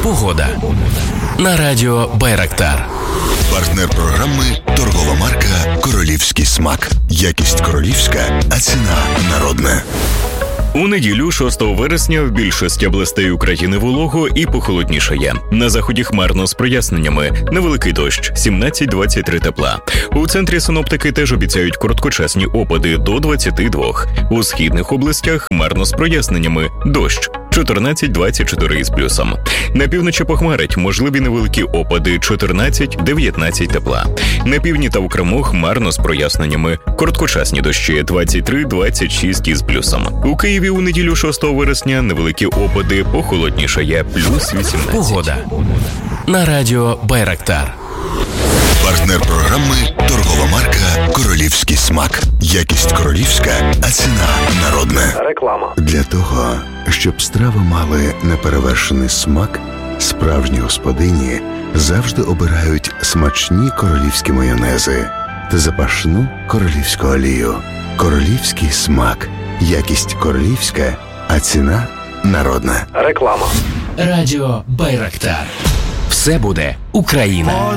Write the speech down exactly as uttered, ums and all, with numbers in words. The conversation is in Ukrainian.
Погода. На радіо Байрактар. Партнер програми – торгова марка «Королівський смак». Якість королівська, а ціна народна. У неділю, шостого вересня, в більшості областей України волого і похолоднішає. На заході хмарно з проясненнями. Невеликий дощ – сімнадцять - двадцять три тепла. У центрі синоптики теж обіцяють короткочасні опади до двадцяти двох. У східних областях хмарно з проясненнями. Дощ – чотирнадцять - двадцять чотири із плюсом. На півночі похмарить, можливі невеликі опади – чотирнадцять - дев'ятнадцять тепла. На півдні та в Криму хмарно з проясненнями. Короткочасні дощі – двадцять три - двадцять шість із плюсом. У Києві у неділю шостого вересня невеликі опади, похолоднішає, плюс вісімнадцять. Погода. На радіо Байрактар. Партнер програми – торгова марка «Королівський смак». Якість королівська, а ціна народна. Реклама. Для того, щоб страви мали неперевершений смак, справжні господині завжди обирають смачні королівські майонези та запашну королівську олію. Королівський смак. Якість королівська, а ціна народна. Реклама. Радіо Байрактар. Все буде Україна.